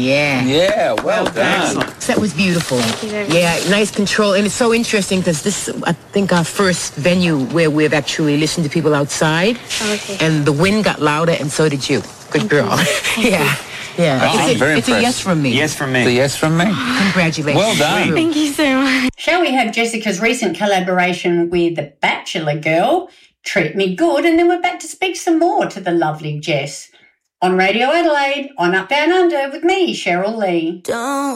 Yeah. Yeah, well done. That was beautiful. Thank you very much. Yeah, nice control. And it's so interesting because this is, I think, our first venue where we've actually listened to people outside. Oh, okay. And the wind got louder and so did you. Good girl. Yeah. Yeah. Oh, I'm very it's a impressed. yes from me. Yes from me. It's a yes from me. Congratulations. Well done. Thank you so much. Shall we have Jessica's recent collaboration with the Bachelor Girl, Treat Me Good, and then we're back to speak some more to the lovely Jess on Radio Adelaide, on Up Down Under with me, Cheryl Lee. Don't